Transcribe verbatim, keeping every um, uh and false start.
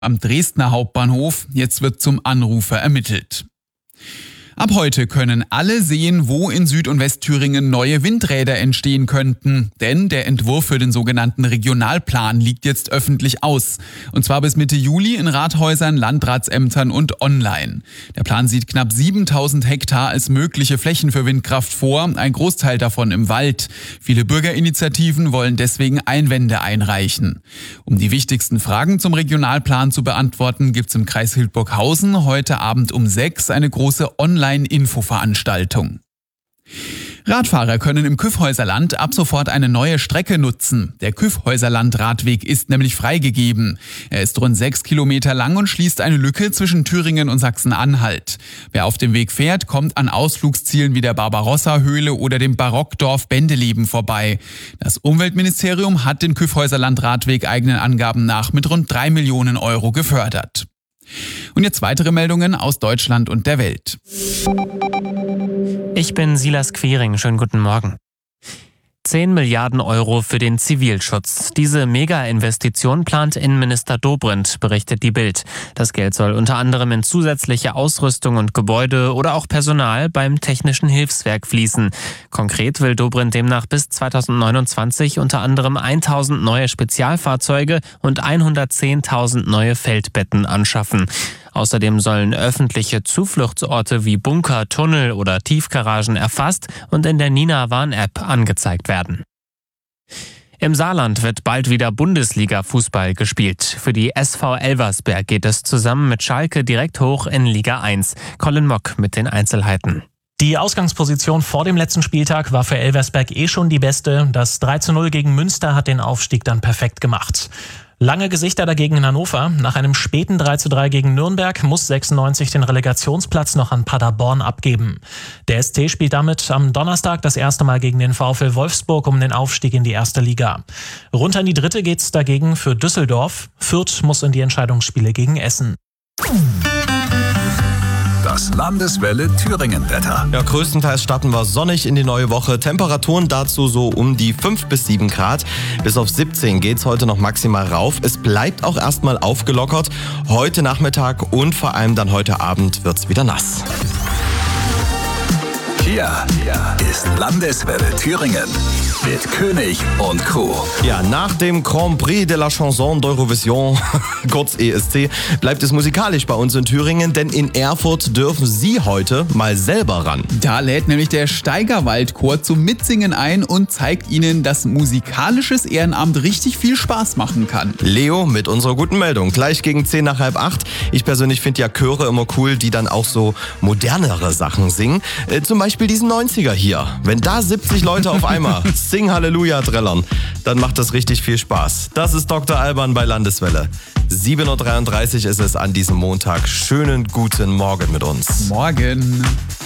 am Dresdner Hauptbahnhof. Jetzt wird zum Anrufer ermittelt. Ab heute können alle sehen, wo in Süd- und Westthüringen neue Windräder entstehen könnten. Denn der Entwurf für den sogenannten Regionalplan liegt jetzt öffentlich aus. Und zwar bis Mitte Juli in Rathäusern, Landratsämtern und online. Der Plan sieht knapp siebentausend Hektar als mögliche Flächen für Windkraft vor, ein Großteil davon im Wald. Viele Bürgerinitiativen wollen deswegen Einwände einreichen. Um die wichtigsten Fragen zum Regionalplan zu beantworten, gibt's im Kreis Hildburghausen heute Abend um sechs eine große Online- Infoveranstaltung. Radfahrer können im Kyffhäuserland ab sofort eine neue Strecke nutzen. Der Kyffhäuserland-Radweg ist nämlich freigegeben. Er ist rund sechs Kilometer lang und schließt eine Lücke zwischen Thüringen und Sachsen-Anhalt. Wer auf dem Weg fährt, kommt an Ausflugszielen wie der Barbarossa-Höhle oder dem Barockdorf Bendeleben vorbei. Das Umweltministerium hat den Kyffhäuserland-Radweg eigenen Angaben nach mit rund drei Millionen Euro gefördert. Und jetzt weitere Meldungen aus Deutschland und der Welt. Ich bin Silas Quering. Schönen guten Morgen. zehn Milliarden Euro für den Zivilschutz. Diese Mega-Investition plant Innenminister Dobrindt, berichtet die Bild. Das Geld soll unter anderem in zusätzliche Ausrüstung und Gebäude oder auch Personal beim Technischen Hilfswerk fließen. Konkret will Dobrindt demnach bis zweitausendneunundzwanzig unter anderem tausend neue Spezialfahrzeuge und hundertzehntausend neue Feldbetten anschaffen. Außerdem sollen öffentliche Zufluchtsorte wie Bunker, Tunnel oder Tiefgaragen erfasst und in der Nina-Warn-App angezeigt werden. Im Saarland wird bald wieder Bundesliga-Fußball gespielt. Für die S V Elversberg geht es zusammen mit Schalke direkt hoch in Liga eins. Colin Mock mit den Einzelheiten. Die Ausgangsposition vor dem letzten Spieltag war für Elversberg eh schon die beste. Das drei zu null gegen Münster hat den Aufstieg dann perfekt gemacht. Lange Gesichter dagegen in Hannover. Nach einem späten drei zu drei gegen Nürnberg muss sechsundneunzig den Relegationsplatz noch an Paderborn abgeben. Der S C spielt damit am Donnerstag das erste Mal gegen den VfL Wolfsburg um den Aufstieg in die erste Liga. Runter in die dritte geht's dagegen für Düsseldorf. Fürth muss in die Entscheidungsspiele gegen Essen. Das Landeswelle Thüringen-Wetter. Ja, größtenteils starten wir sonnig in die neue Woche. Temperaturen dazu so um die fünf bis sieben Grad. Bis auf siebzehn geht's heute noch maximal rauf. Es bleibt auch erstmal aufgelockert. Heute Nachmittag und vor allem dann heute Abend wird's wieder nass. Hier ist Landeswelle Thüringen mit König und Crew. Ja, nach dem Grand Prix de la Chanson d'Eurovision, kurz E S C, bleibt es musikalisch bei uns in Thüringen, denn in Erfurt dürfen Sie heute mal selber ran. Da lädt nämlich der Steigerwaldchor zum Mitsingen ein und zeigt Ihnen, dass musikalisches Ehrenamt richtig viel Spaß machen kann. Leo mit unserer guten Meldung, gleich gegen zehn nach halb acht. Ich persönlich finde ja Chöre immer cool, die dann auch so modernere Sachen singen. Äh, zum Beispiel diesen neunziger hier. Wenn da siebzig Leute auf einmal Sing Halleluja trällern, dann macht das richtig viel Spaß. Das ist Doktor Alban bei Landeswelle. sieben Uhr dreiunddreißig ist es an diesem Montag. Schönen guten Morgen mit uns. Morgen.